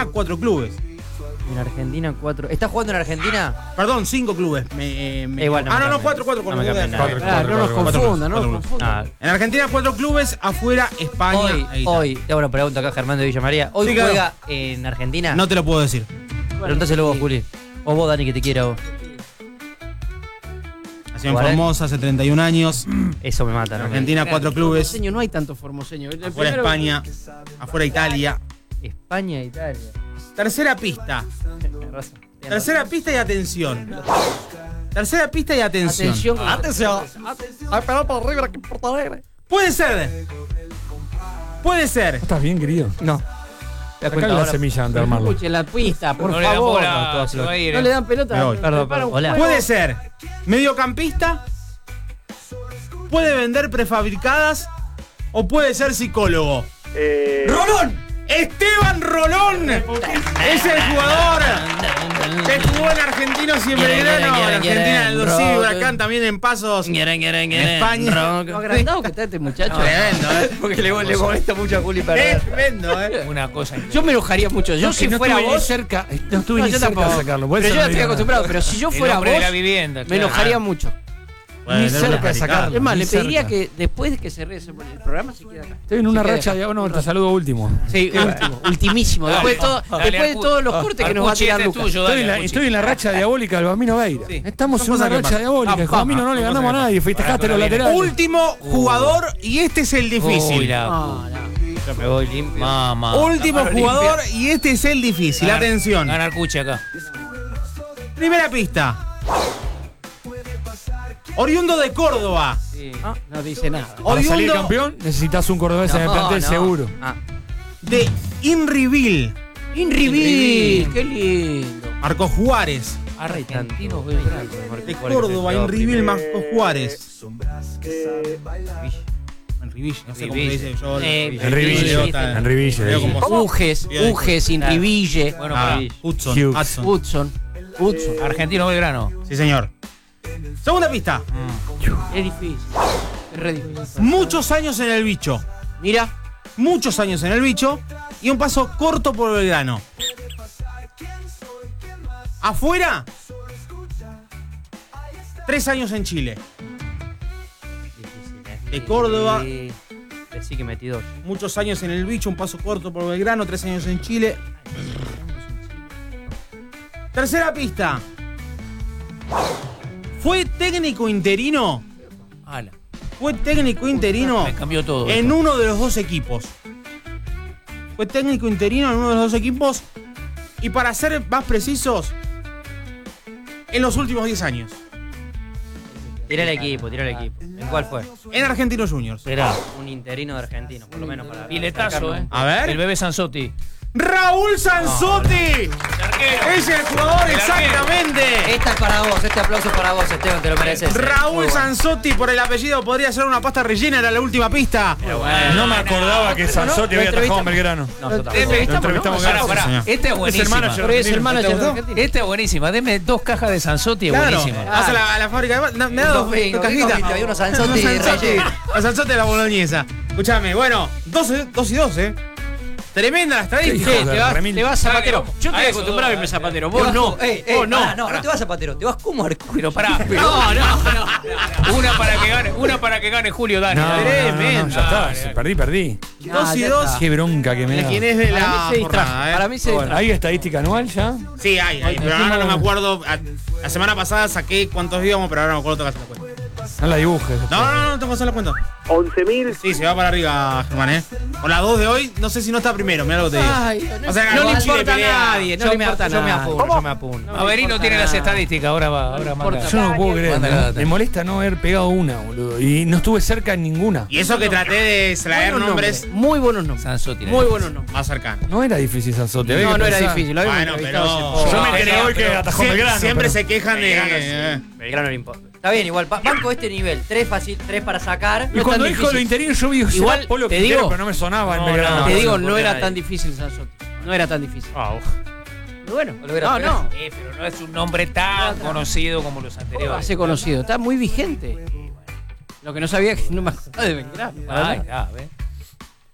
Argentina, 4 clubes. En Argentina, 4. ¿Está jugando en Argentina? Perdón, 5 clubes. Igual no me no, cambia. 4. No me cambia nada. No nos confundan, no nos confundan. En Argentina, 4 clubes. Afuera, España. Hoy, te hago una pregunta acá, Germán de Villa María. ¿Hoy Sí, claro. juega en Argentina? No te lo puedo decir. Preguntáselo vos, Juli. O vos, Dani, que te quiera vos. Nació en Formosa hace 31 años. Eso me mata, ¿no? Argentina, 4 clubes. Formoseño, no hay tanto formoseño. El Afuera primero- España. Afuera Italia. España e Italia. Tercera pista. Tenés razón. Tercera pista y atención. Tercera pista y atención. Atención. Hay pelota para River aquí en Porto Alegre. Puede ser. Puede ser. ¿Estás bien, querido? No. ¿Te das Acá cuenta la ahora? semilla de armarlo. Escuchen la pista, por No le dan favor. bola, se va a ir. No le dan pelota. Me voy. Perdón, Prepara un hola. juego. Puede ser mediocampista. Puede vender prefabricadas. O puede ser psicólogo. ¡Rolón! ¡Esteban Rolón! Es el jugador que jugó en Argentinos y en Belgrano. En Argentina, en el Dorcí, Huracán, también en Pasos. En España. Lo agrandado que está este muchacho. Tremendo, Porque le molesta mucho a Juli perder. Tremendo, Una cosa. Yo me enojaría mucho. Yo si no fuera estuve ni vos. cerca, no estuve No, ni yo cerca de tampoco. sacarlo. Por Pero eso yo no estoy digo acostumbrado. Pero si yo El fuera hombre vos, de la vivienda. me claro. enojaría mucho. Ni cerca de sacarlo. Es más, le ni pediría cerca. que después de que se el programa se quede acá. Estoy en una Se quede racha acá. de. No, te saludo último. Sí, último, ultimísimo. Después de, Dale, después de Arcu- todos los cortes que nos va a tirar Arcuchi, este es Lucas. tuyo, dale, Estoy en la racha diabólica del Bambino Veira. Sí. Estamos Son en una cosas que racha pasan. diabólica. El Bambino no le ganamos a nadie. Festejaste los laterales. Último jugador y este es el Uy, difícil. No, no. Yo me voy limpio. Mamá. Último jugador y este es el difícil. Atención. Ganar Cuchi acá. Primera pista. Oriundo de Córdoba. Sí. No dice nada. Para salir Oriundo campeón necesitas un cordobés en el plantel seguro. Ah, de Inrivil. Inrivil, qué lindo. Marcos Juárez. Argentinos Belgrano. De Córdoba, Inrivil, Marcos Juárez. Enrivil, no sé cómo se dice yo. Enriville. Veo como- Uges, Inriville, Bueno, Ah, para Hudson. Hughes. Hudson. Hudson. Argentino Belgrano. Sí, señor. Segunda pista. Es difícil. Es re difícil. Muchos años en el bicho. Mira, Muchos años en el bicho. Y un paso corto por Belgrano. Afuera. 3 años en Chile. De Córdoba. Sí que metí 2. Muchos años en el bicho, un paso corto por Belgrano, 3 años en Chile. Tercera pista. Fue técnico interino. Ala. Fue técnico interino Me cambió todo. en uno de los dos equipos. Fue técnico interino en uno de los dos equipos. Y para ser más precisos, en los últimos 10 años. Tira el equipo. ¿En cuál fue? En Argentinos Juniors. Será. Un interino de argentino, por lo menos para. Piletazo, A ver. El bebé Sanzotti. Raúl Sanzotti. Es el jugador, El arquero. exactamente. Esta es para vos, este aplauso es para vos, Esteban, te lo mereces. Raúl Muy bueno. Sanzotti por el apellido podría ser una pasta rellena, era la última pista. No me acordaba que Sanzotti había atajado en Belgrano. No, yo tampoco. Lo entrevistamos Pará, gracias, pará. señor. Esta es buenísima. manager. pero es el manager de gustó? Argentina. Esta es buenísima. Deme 2 cajas de Sanzotti, es Claro, buenísima. vas a la fábrica de... Me da dos cajitas. Había unos Sanzotti rellenos. Los Sanzotti de la boloñesa. Escuchame, bueno, 2 y 2, Tremenda la estadística. Hijo de Te vas, remil. te vas Zapatero. Yo A estoy eso, acostumbrado a irme Zapatero. Vos no. Vos no. No te vas a Patero, te vas como Arco. Pero pará. No. Una para que gane Julio Dani. No, Tremendo. ya está. Perdí. 2 y ya 2. está. Qué bronca que me ¿De da. quién es de Para mí la se distrajo. jornada, Para mí se distrajo. ¿Hay estadística anual ya? Sí, hay, pero ahora no me acuerdo. La semana pasada saqué cuántos íbamos, pero ahora no me acuerdo todas las cuentas. No la dibujes. No, tengo que hacer la cuenta. 11.000. Sí, se va para arriba, Germán, Con las 2 de hoy, no sé si no está primero, mira lo que te digo. Ay, O sea, no le igual Chile importa a pelea. nadie. No le importa a Yo me nadie. apuro, yo me apuro. Averino tiene las estadísticas, ahora manda. Yo no puedo creer. Manda la ¿no? data. Me molesta no haber pegado una, boludo. Y no estuve cerca en ninguna. Y eso que traté de traer Buenos nombres Muy buenos nombres. Sanzotti. Muy buenos nombres. más cercanos. No era difícil Sanzotti. había No, que no era pensar. difícil. Lo habíamos Bueno, entrevistado pero- hace Yo poco. me enteré hoy que atajó Belgrano. Siempre pero- se quejan Belgrano, de. Belgrano no importa. Está bien, igual. Banco este nivel. 3 fácil, 3 para sacar. Y cuando dijo lo interino, yo vi Igual, Polo te Quintero, digo- pero no me sonaba en No, Belgrano. no, Te no, digo, no no era nadie. tan difícil Sanzotti. No era tan difícil. Pero bueno, Lo hubiera no, pegado. no. Pero no es un nombre tan conocido como los anteriores. Hace conocido. Está muy vigente. Lo que no sabía es que no me acordaba de Belgrano. para Ay, nada. ya, ¿ves? Ah,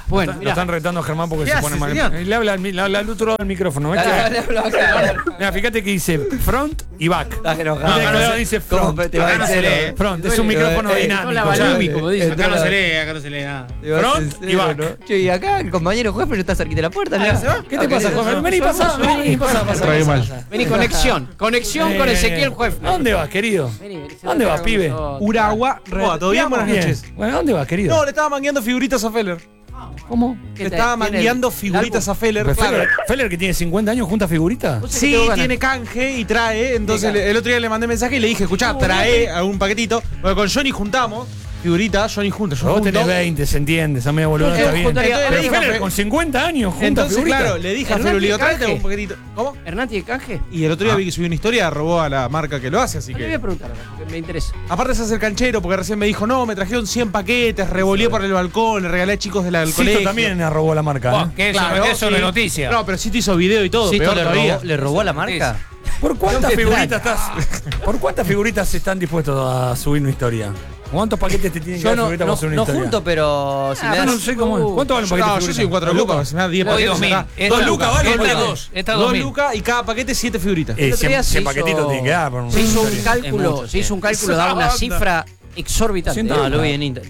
Bueno, Lo mirá. están retando a Germán porque ¿Qué se hace, pone mal. señor? Le habla al otro lado del micrófono. ¿Ves que- Mira, fíjate que dice front y back. Estás enojado. Viste que no dice front. te va a Acá no se hacer? lee. Front, es un micrófono No la dinámico. Valumi, como dice. Acá no se lee, acá no se lee nada. Front y back. Che, y acá el compañero juez, pero está cerquita de la puerta. Ah, ¿se va? ¿Qué te pasa, Juan? Vení, pasa. Vení, conexión. Conexión con Ezequiel Juez. ¿A dónde vas, querido? ¿A dónde vas, pibe? Uragua. ¿Todo bien? Buenas Bien. noches. Bueno, ¿a dónde vas, querido? No, le estaba mangueando figuritas a Feller. ¿Cómo? Le estaba mangueando figuritas a Feller. Pero Claro. Feller, que tiene 50 años, junta figuritas. Sí, tiene canje y trae. Entonces el otro día le mandé mensaje y le dije, escuchá, trae algún paquetito. Porque con Johnny juntamos figuritas, Johnny junta. Yo Vos junto. tenés 20, se entiende, esa media boluda está bien. juntaría- Entonces le Pero dije, Feller con 50 años junta entonces, figuritas. claro, le dije a Hernán Feller, le digo, tiene tráete canje. un paquetito. ¿Cómo? ¿Hernán tiene canje? Y el otro día vi que subió una historia, robó a la marca que lo hace, así No le voy a que. preguntar, porque me interesa. Aparte se hace el canchero, porque recién me dijo, no, me trajeron 100 paquetes, revoleé por el balcón, le regalé a chicos del Sisto colegio. también arrobó la marca. Buah, ¿eh? que eso, Claro, eso no es sí. noticia. No, pero sí te hizo video y todo, ¿Sisto peor le todavía. robó la marca? ¿Por cuántas figuritas ¿Por cuántas figuritas están dispuestos a subir una historia? ¿Cuántos paquetes te tienen que Yo dar no, figuritas para hacer una no historia? junto, pero si me Yo das... no sé cómo. ¿Cuánto vale un paquete de No, yo soy figuritas? 4 lucas, me da 10 Hoy paquetes. 2000. acá. Esta 2 lucas, vale, Esta boludo. 2. Esta 2 2000. lucas y cada paquete 7 figuritas. El otro día 100 se paquetitos hizo- tiene que dar por una Se hizo un historia. cálculo, Es mucho, se hizo un cálculo, daba una cifra exorbitante. No, lo vi en Inter.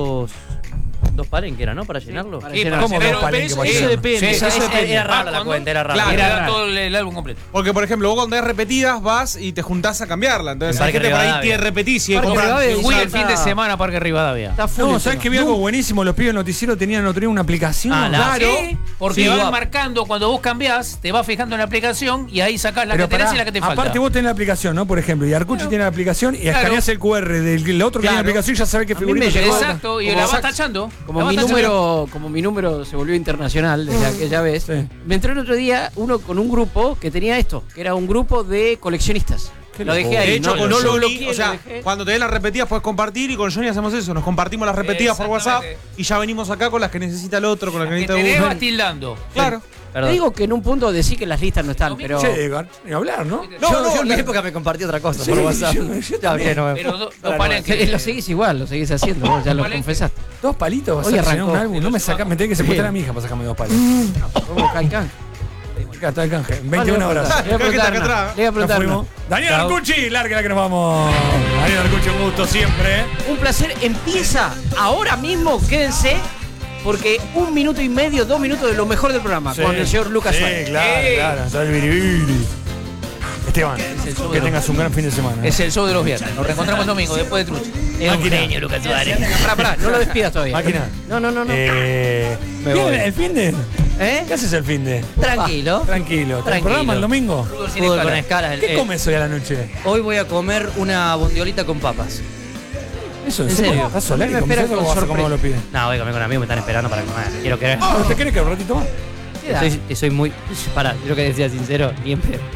Dos palenques era, ¿no? Para llenarlo. para Sí, llenar. ¿Cómo pero- dos palenques pero para eso llenar? depende, sí, eso depende. Era rara la ¿Cuándo? cuenta, era rara. Claro. Era todo el álbum completo. Porque, por ejemplo, vos cuando hay repetidas vas y te juntás a cambiarla. Entonces En hay Parque gente por ahí Rivadavia. tiene repetir, sigue Parque comprando. Rivadavia. Fui Ya el fin de está. semana a Parque Rivadavia. Está full No, el ¿sabes tema. que vi algo buenísimo? Los pibes del noticiero tenían otro día una aplicación. Claro. Sí, porque Sí, van guapo. marcando cuando vos cambiás, te vas fijando en la aplicación y ahí sacás la Pero que tenés pará, y la que te falta. aparte vos tenés la aplicación, ¿no? Por ejemplo, y Arcucci tiene la aplicación y escaneás el QR del otro que tiene la aplicación y ya sabe qué mí me figurita llegó- te Exacto, y Como la vas sac- tachando. Como la vas mi tachando. número se volvió internacional desde aquella vez, Sí. me entró el otro día uno con un grupo que tenía esto, que era un grupo de coleccionistas. Lo dejé ahí. De hecho, no, con no lo Johnny, bloqueé, o sea, lo dejé. cuando te den las repetidas puedes compartir y con Johnny hacemos eso. Nos compartimos las repetidas por WhatsApp Exactamente. y ya venimos acá con las que necesita el otro, con las que Que necesita tenés uno. vas tildando. Claro. Te Perdón. digo que en un punto decí que las listas no están, pero... Che, ni hablar, ¿no? Yo en mi época me compartí otra cosa por WhatsApp. Ya, ok, no me- Pero dos palenques. Lo seguís igual, lo seguís haciendo, vos ya lo Palenque. confesaste. 2 palitos vas Hoy a hacer arrancó. un álbum. No me sacás, me tenés que secuestrar a mi hija para sacarme 2 palos. ¿Cómo calcan? Acá está el canje. 21 horas. Le voy a preguntar, Acá atrás. le voy a Nos preguntar. fuimos. Daniel Arcucci, larga que nos vamos. Daniel Arcucci, un gusto siempre. Un placer, empieza ahora mismo, quédense, porque 1 minuto y medio, 2 minutos de lo mejor del programa, con el señor Lucas Sí, Suárez. claro, está el biribiri. Esteban, show que de tengas un gran fin de semana. Es el show de los viernes. Nos reencontramos el domingo después de Trucha. Es un genio, Lucas Suárez. Pará, no lo despidas todavía. Máquina. No. ¿Bien voy. el fin de? ¿Eh? ¿Qué haces el fin de? Tranquilo. Tranquilo. ¿Te Tranquilo. programa el domingo? Fútbol sin Fútbol con escala. escala. ¿Qué comes hoy a la noche? Hoy voy a comer una bondiolita con papas. Eso, ¿En serio? ¿Estás solar y Me comes espera eso o con vas a comer lo piden? No, voy a comer con amigos, me están esperando para comer. Quiero que ¿Te querés que un ratito más? soy muy... Pará, yo que decía sincero, ni en pedo.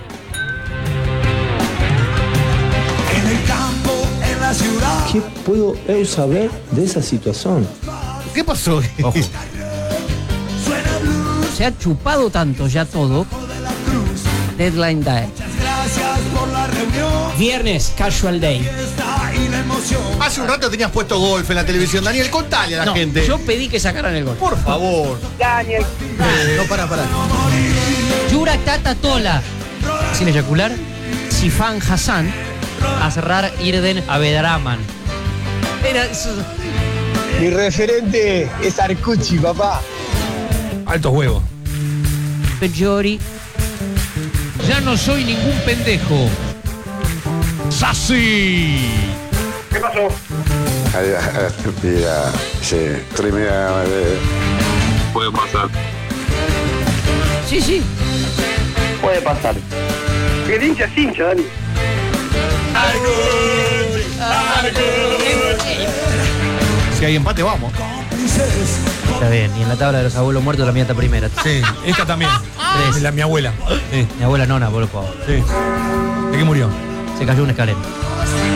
¿Qué puedo eu saber de esa situación? ¿Qué pasó? Se ha chupado tanto ya todo. Deadline Day. Viernes, Casual Day. Hace un rato tenías puesto golf en la televisión. Daniel, contale a la No, gente. yo pedí que sacaran el gol. Por favor. Daniel. No, pará. Yura Tata Tola. Sin eyacular, Sifan Hassan. a cerrar Irden Abedraman. Era eso. Mi referente es Arcucci, papá. Altos huevos. Pejori. Ya no soy ningún pendejo. ¡Sassi! Mira, sí, tremenda. Puede pasar. Sí. Puede pasar. El hincha es hincha, Dani. Si hay empate, vamos. Está bien, y en la tabla de los abuelos muertos la mía está primera. Sí, esta también. Tres. Mi abuela. Sí, Mi abuela nona, por favor. sí. ¿De qué murió? Se cayó una escalera.